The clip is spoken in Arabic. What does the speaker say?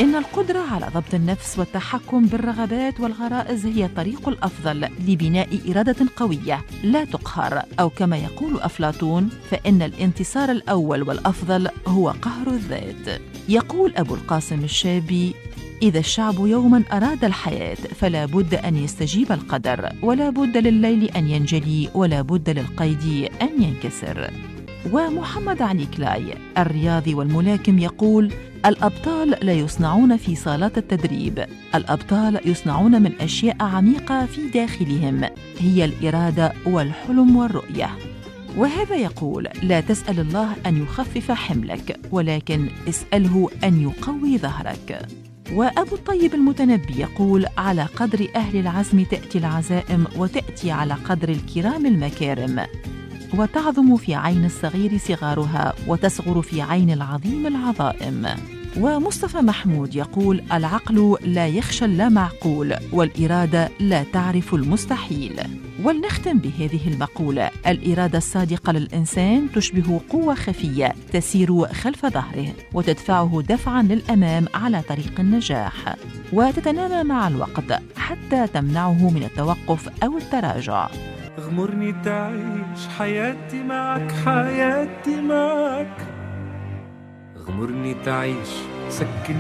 إن القدرة على ضبط النفس والتحكم بالرغبات والغرائز هي الطريق الأفضل لبناء إرادة قوية لا تقهر، أو كما يقول أفلاطون: فإن الانتصار الأول والأفضل هو قهر الذات. يقول أبو القاسم الشابي: إذا الشعب يوماً أراد الحياة فلا بد أن يستجيب القدر، ولا بد لليل أن ينجلي، ولا بد للقيد أن ينكسر. ومحمد علي كلاي الرياضي والملاكم يقول: الأبطال لا يصنعون في صالات التدريب، الأبطال يصنعون من أشياء عميقة في داخلهم، هي الإرادة والحلم والرؤية. وهذا يقول: لا تسأل الله أن يخفف حملك، ولكن اسأله أن يقوي ظهرك. وأبو الطيب المتنبي يقول: على قدر أهل العزم تأتي العزائم، وتأتي على قدر الكرام المكارم، وتعظم في عين الصغير صغارها، وتصغر في عين العظيم العظائم. ومصطفى محمود يقول: العقل لا يخشى اللامعقول، والإرادة لا تعرف المستحيل. ولنختم بهذه المقولة: الإرادة الصادقة للإنسان تشبه قوة خفية تسير خلف ظهره، وتدفعه دفعاً للأمام على طريق النجاح، وتتنامى مع الوقت حتى تمنعه من التوقف أو التراجع. اغمرني تعيش حياتي معك، حياتي معك، اغمرني تعيش، سكن